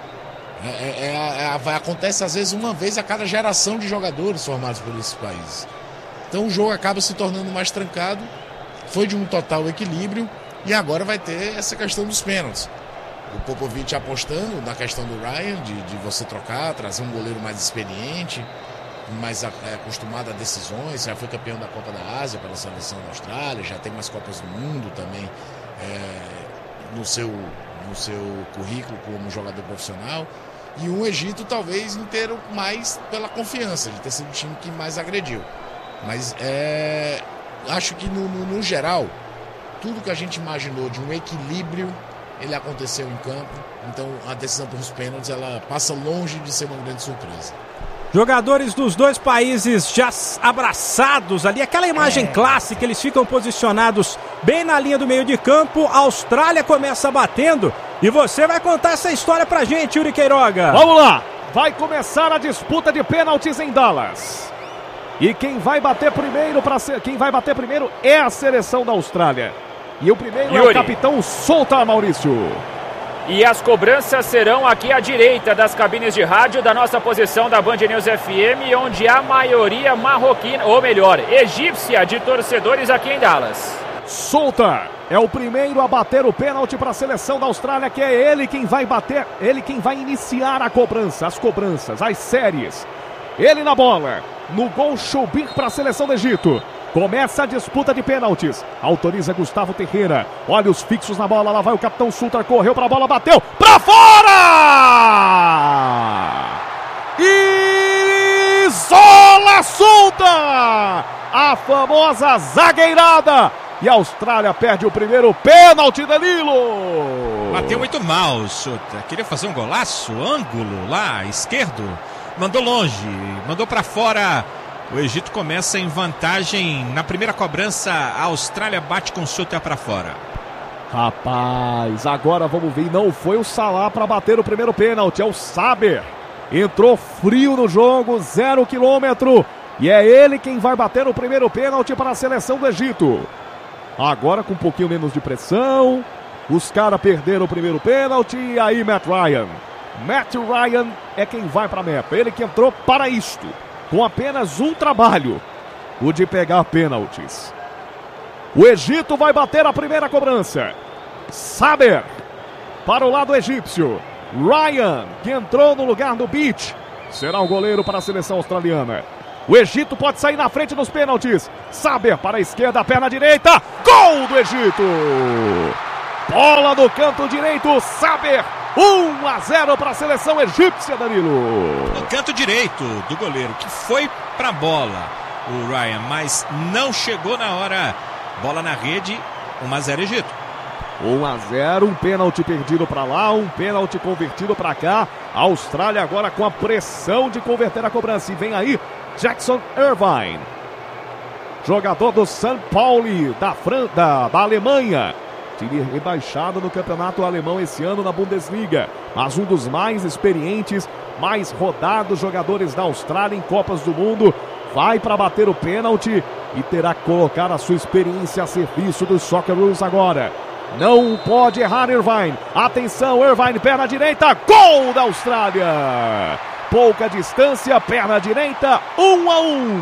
Acontece às vezes uma vez a cada geração de jogadores formados por esses países. Então o jogo acaba se tornando mais trancado, foi de um total equilíbrio, e agora vai ter essa questão dos pênaltis. O Popovic apostando na questão do Ryan, de você trocar, trazer um goleiro mais experiente, mais acostumado a decisões, já foi campeão da Copa da Ásia pela seleção da Austrália, já tem mais Copas do Mundo também no seu currículo como jogador profissional. E o Egito talvez inteiro mais pela confiança de ter sido o time que mais agrediu. Mas acho que no geral, tudo que a gente imaginou de um equilíbrio, ele aconteceu em campo. Então a decisão pelos pênaltis, ela passa longe de ser uma grande surpresa. Jogadores dos dois países já abraçados ali, aquela imagem clássica, eles ficam posicionados bem na linha do meio de campo. A Austrália começa batendo, e você vai contar essa história pra gente, Yuri Queiroga. Vamos lá, vai começar a disputa de pênaltis em Dallas. E quem vai bater primeiro é a seleção da Austrália. E o primeiro é o capitão Soutar, Maurício. E as cobranças serão aqui à direita das cabines de rádio da nossa posição da Band News FM, onde a maioria marroquina, ou melhor, egípcia, de torcedores aqui em Dallas. Soutar é o primeiro a bater o pênalti para a seleção da Austrália, que é ele quem vai bater, ele quem vai iniciar a cobrança, as cobranças, as séries. Ele na bola, no gol Shobir para a seleção do Egito. Começa a disputa de pênaltis. Autoriza Gustavo Ferreira. Olha os fixos na bola. Lá vai o capitão Soutar. Correu para a bola. Bateu. Para fora! Isola Soutar! A famosa zagueirada. E a Austrália perde o primeiro pênalti, Danilo. Bateu muito mal, Soutar. Queria fazer um golaço. Ângulo lá, esquerdo. Mandou longe. Mandou para fora. O Egito começa em vantagem na primeira cobrança. A Austrália bate com o Soutar para fora. Rapaz, agora vamos ver. Não foi o Salah para bater o primeiro pênalti, é o Saber. entrou frio no jogo, 0 quilômetro. E é ele quem vai bater o primeiro pênalti para a seleção do Egito. Agora com um pouquinho menos de pressão. Os caras perderam o primeiro pênalti. E aí Matt Ryan. Matt Ryan é quem vai para a meta. Ele que entrou para isto. Com apenas um trabalho. O de pegar pênaltis. O Egito vai bater a primeira cobrança. Saber para o lado egípcio. Ryan, que entrou no lugar do Beach, será o goleiro para a seleção australiana. O Egito pode sair na frente nos pênaltis. Saber para a esquerda, perna direita. Gol do Egito! Bola do canto direito, Saber. 1-0 para a seleção egípcia, Danilo. No canto direito do goleiro, que foi para a bola, o Ryan, mas não chegou na hora. Bola na rede, 1-0 Egito. 1-0, um pênalti perdido para lá, um pênalti convertido para cá. A Austrália agora com a pressão de converter a cobrança. E vem aí Jackson Irvine, jogador do St. Pauli da Alemanha. Time rebaixado no campeonato alemão esse ano na Bundesliga, mas um dos mais experientes, mais rodados jogadores da Austrália em Copas do Mundo. Vai para bater o pênalti e terá que colocar a sua experiência a serviço dos Socceroos agora. Não pode errar Irvine. Atenção, Irvine, perna direita, gol da Austrália. Pouca distância, perna direita, 1-1.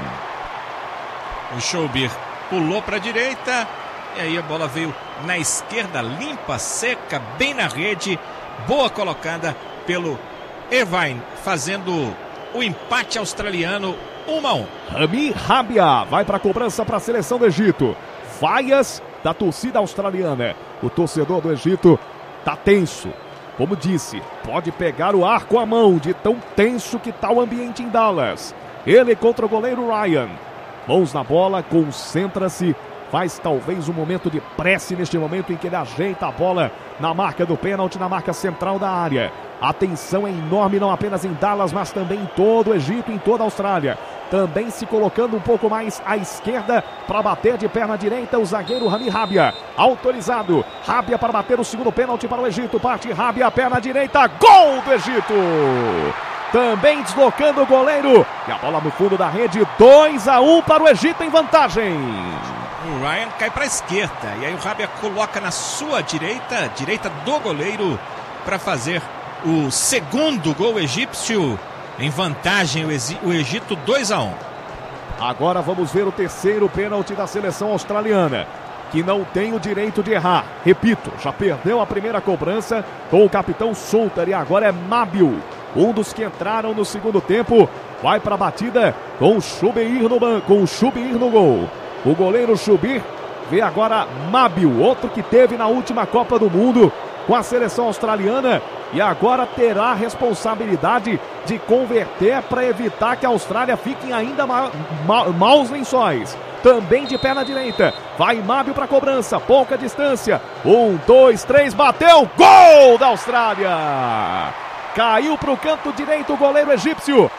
O Schober pulou para a direita e aí a bola veio na esquerda, limpa, seca, bem na rede. Boa colocada pelo Irvine, fazendo o empate australiano, 1-1. Rami Rabia vai para a cobrança para a seleção do Egito. Vaias da torcida australiana. O torcedor do Egito tá tenso. Como disse, pode pegar o ar com a mão de tão tenso que tá o ambiente em Dallas. Ele contra o goleiro Ryan. Mãos na bola, concentra-se. Faz talvez um momento de prece neste momento em que ele ajeita a bola na marca do pênalti, na marca central da área. A tensão é enorme, não apenas em Dallas, mas também em todo o Egito, em toda a Austrália. Também se colocando um pouco mais à esquerda para bater de perna direita o zagueiro Rami Rabia. Autorizado. Rabia para bater o segundo pênalti para o Egito. Parte Rabia, perna direita. Gol do Egito! Também deslocando o goleiro. E a bola no fundo da rede. 2-1 para o Egito em vantagem. O Ryan cai para a esquerda. E aí o Rabia coloca na sua direita, direita do goleiro, para fazer o segundo gol egípcio. Em vantagem o Egito, 2-1. Agora vamos ver o terceiro pênalti da seleção australiana, que não tem o direito de errar. Repito, já perdeu a primeira cobrança com o capitão Souttar e agora é Mabiu, um dos que entraram no segundo tempo. Vai para a batida com o Shubir no gol. O goleiro Shubir vê agora Mabiu, outro que teve na última Copa do Mundo com a seleção australiana. E agora terá a responsabilidade de converter para evitar que a Austrália fique em ainda maus lençóis. Também de perna direita. Vai Mabiu para a cobrança. Pouca distância. 1, 2, 3. Bateu. Gol da Austrália. Caiu para o canto direito o goleiro egípcio.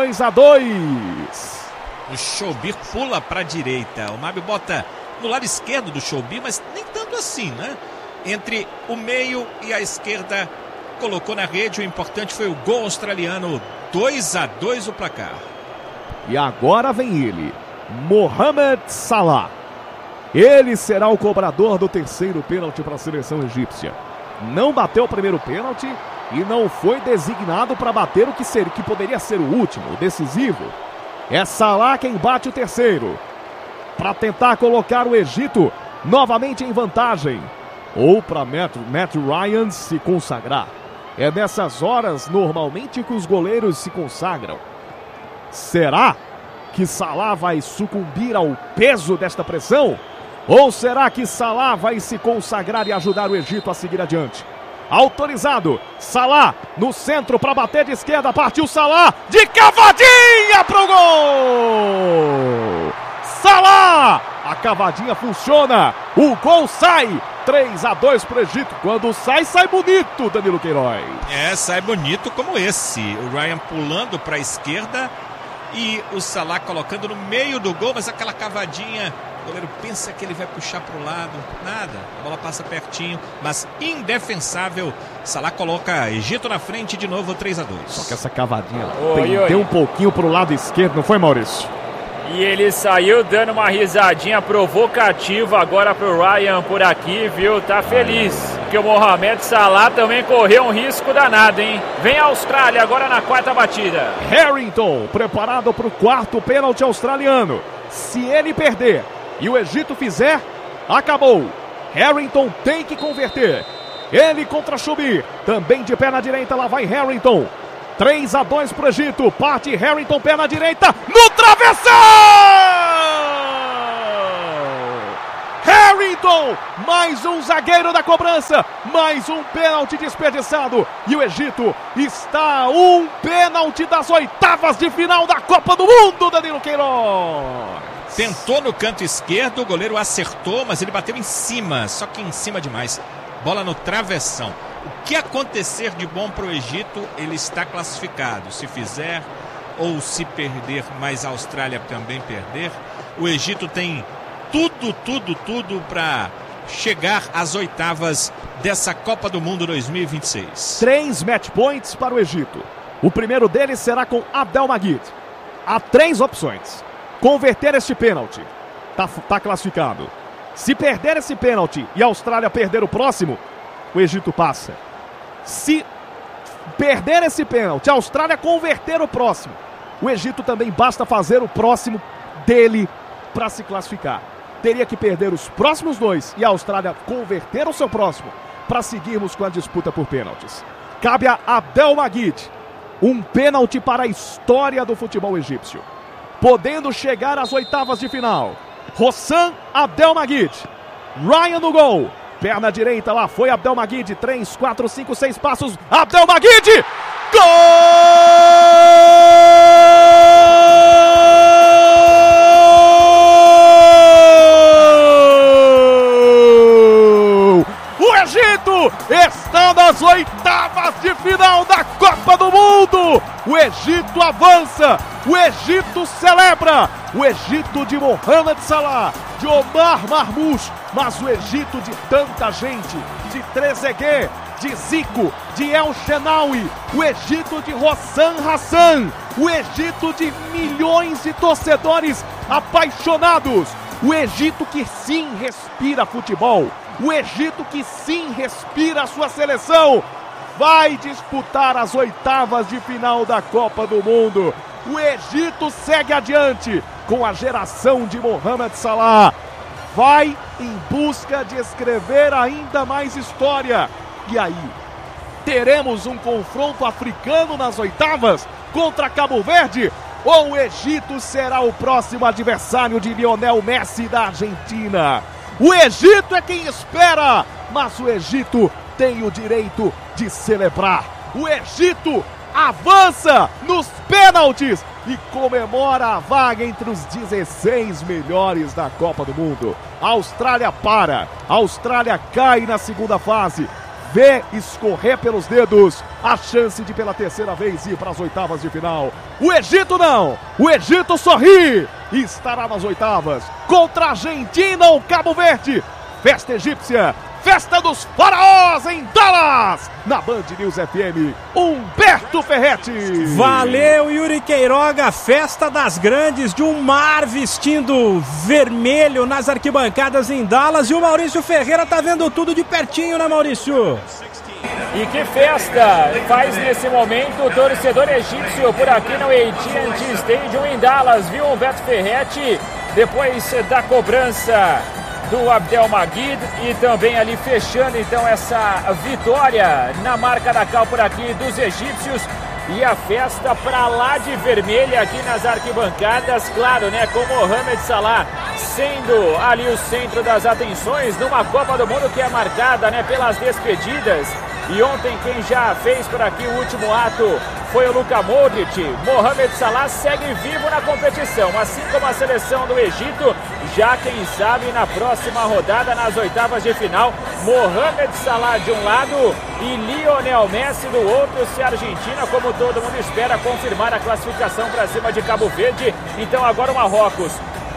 2-2. O Shubir pula para a direita. O Mabiu bota no lado esquerdo do Shubir, mas nem tanto assim, né? Entre o meio e a esquerda. Colocou na rede, o importante foi o gol australiano, 2-2 o placar. E agora vem ele, Mohamed Salah. Ele será o cobrador do terceiro pênalti para a seleção egípcia. Não bateu o primeiro pênalti e não foi designado para bater o que poderia ser o último, o decisivo. É Salah quem bate o terceiro, para tentar colocar o Egito novamente em vantagem, ou para Matt Ryan se consagrar. É nessas horas, normalmente, que os goleiros se consagram. Será que Salah vai sucumbir ao peso desta pressão? Ou será que Salah vai se consagrar e ajudar o Egito a seguir adiante? Autorizado, Salah no centro para bater de esquerda, partiu Salah, de cavadinha pro gol! Salah! A cavadinha funciona, o gol sai! 3-2 para o Egito. Quando sai bonito, Danilo Queiroz. Sai bonito como esse. O Ryan pulando para a esquerda e o Salah colocando no meio do gol, mas aquela cavadinha O goleiro pensa que ele vai puxar para o lado. Nada. A bola passa pertinho, mas indefensável. Salah coloca Egito na frente de novo, 3-2. Só que essa cavadinha pendeu um pouquinho para o lado esquerdo, não foi, Maurício? E ele saiu dando uma risadinha provocativa agora pro Ryan por aqui, viu? Tá feliz. Que o Mohamed Salah também correu um risco danado, hein? Vem a Austrália agora na quarta batida. Harrington, preparado para o quarto pênalti australiano. Se ele perder e o Egito fizer, acabou. Harrington tem que converter. Ele contra Chubir, também de pé na direita, lá vai Harrington. 3-2 pro Egito, parte Harrington, pé na direita, no travessão! Harrington, mais um zagueiro da cobrança, mais um pênalti desperdiçado. E o Egito está a um pênalti das oitavas de final da Copa do Mundo, Danilo Queiroz. Tentou no canto esquerdo, o goleiro acertou, mas ele bateu em cima, só que em cima demais. Bola no travessão. O que acontecer de bom para o Egito, ele está classificado. Se fizer ou se perder, mas a Austrália também perder, o Egito tem tudo para chegar às oitavas dessa Copa do Mundo 2026. 3 match points para o Egito. O primeiro deles será com Abdelmajid. Há 3 opções. Converter este pênalti, tá classificado. Se perder esse pênalti e a Austrália perder o próximo, o Egito passa. Se perder esse pênalti, a Austrália converter o próximo, o Egito também basta fazer o próximo dele para se classificar. Teria que perder os próximos 2 e a Austrália converter o seu próximo para seguirmos com a disputa por pênaltis. Cabe a Abdelmajid um pênalti para a história do futebol egípcio, podendo chegar às oitavas de final. Hossam Abdelmajid, Ryan no gol, perna direita, lá foi Abdelmajid, 3, 4, 5, 6 passos, Abdelmajid, gol! O Egito está nas oitavas de final da Copa do Mundo! O Egito avança, o Egito celebra, o Egito de Mohamed Salah, de Omar Marmoush, mas o Egito de tanta gente, de Trezeguet, de Zico, de El Shenawi, o Egito de Hossam Hassan, o Egito de milhões de torcedores apaixonados, o Egito que sim respira futebol, o Egito que sim respira a sua seleção, vai disputar as oitavas de final da Copa do Mundo. O Egito segue adiante com a geração de Mohamed Salah. Vai em busca de escrever ainda mais história. E aí, teremos um confronto africano nas oitavas contra Cabo Verde? Ou o Egito será o próximo adversário de Lionel Messi da Argentina? O Egito é quem espera, mas o Egito tem o direito de celebrar. O Egito avança nos pênaltis e comemora a vaga entre os 16 melhores da Copa do Mundo. A Austrália para, a Austrália cai na segunda fase, vê escorrer pelos dedos a chance de pela terceira vez ir para as oitavas de final. O Egito não, o Egito sorri e estará nas oitavas contra a Argentina ou Cabo Verde. Festa egípcia, festa dos faraós em Dallas, na Band News FM, Humberto Ferretti. Valeu, Yuri Queiroga, festa das grandes, de um mar vestindo vermelho nas arquibancadas em Dallas, e o Maurício Ferreira tá vendo tudo de pertinho, né, Maurício? E que festa faz nesse momento o torcedor egípcio por aqui no AT&T Stadium em Dallas, viu, Humberto Ferretti, depois da cobrança do Abdelmajid e também ali fechando então essa vitória na marca da cal por aqui dos egípcios, e a festa pra lá de vermelha aqui nas arquibancadas, claro, né, com Mohamed Salah sendo ali o centro das atenções numa Copa do Mundo que é marcada, né, pelas despedidas. E ontem quem já fez por aqui o último ato foi o Luka Modric. Mohamed Salah segue vivo na competição, assim como a seleção do Egito, já quem sabe na próxima rodada, nas oitavas de final, Mohamed Salah de um lado e Lionel Messi do outro, se a Argentina, como todo mundo espera, confirmar a classificação para cima de Cabo Verde. Então agora o Marrocos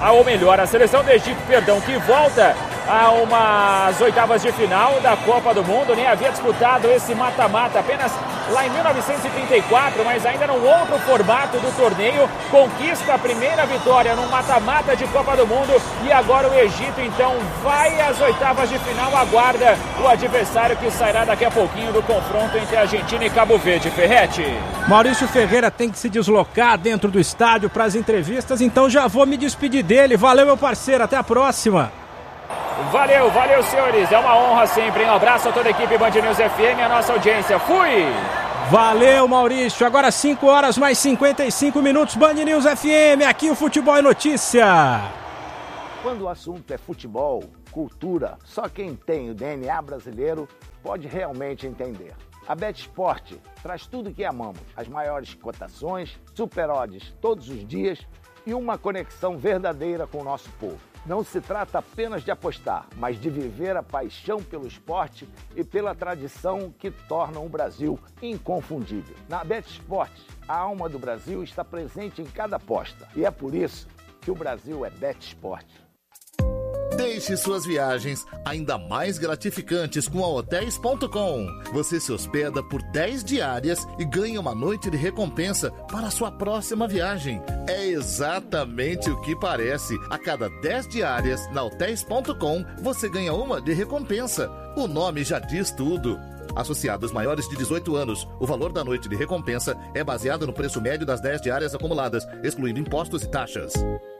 ou melhor, a seleção do Egito, que volta a umas oitavas de final da Copa do Mundo, nem havia disputado esse mata-mata apenas lá em 1934, mas ainda num outro formato do torneio, conquista a primeira vitória no mata-mata de Copa do Mundo e agora o Egito então vai às oitavas de final, aguarda o adversário que sairá daqui a pouquinho do confronto entre Argentina e Cabo Verde. Ferretti. Maurício Ferreira tem que se deslocar dentro do estádio para as entrevistas, então já vou me despedir dele. Valeu, meu parceiro, até a próxima. Valeu, senhores, é uma honra sempre. Um abraço a toda a equipe Band News FM, a nossa audiência. Fui! Valeu, Maurício. Agora 5 horas mais 55 minutos, Band News FM, aqui o Futebol é Notícia. Quando o assunto é futebol, cultura, só quem tem o DNA brasileiro pode realmente entender. A BetSport traz tudo o que amamos, as maiores cotações, super odds todos os dias e uma conexão verdadeira com o nosso povo. Não se trata apenas de apostar, mas de viver a paixão pelo esporte e pela tradição que tornam o Brasil inconfundível. Na BetSport, a alma do Brasil está presente em cada aposta e é por isso que o Brasil é BetSport. Deixe suas viagens ainda mais gratificantes com a Hotels.com. Você se hospeda por 10 diárias e ganha uma noite de recompensa para a sua próxima viagem. É exatamente o que parece. A cada 10 diárias na Hotels.com, você ganha uma de recompensa. O nome já diz tudo. Associados maiores de 18 anos, o valor da noite de recompensa é baseado no preço médio das 10 diárias acumuladas, excluindo impostos e taxas.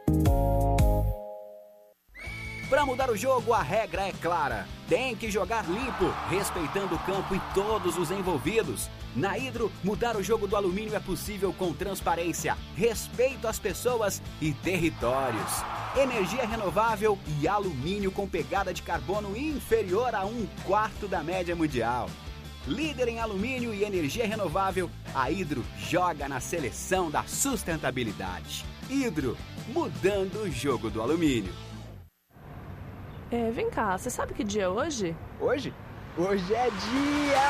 Para mudar o jogo, a regra é clara. Tem que jogar limpo, respeitando o campo e todos os envolvidos. Na Hidro, mudar o jogo do alumínio é possível com transparência, respeito às pessoas e territórios. Energia renovável e alumínio com pegada de carbono inferior a 1/4 da média mundial. Líder em alumínio e energia renovável, a Hidro joga na seleção da sustentabilidade. Hidro, mudando o jogo do alumínio. Vem cá, você sabe que dia é hoje? Hoje? Hoje é dia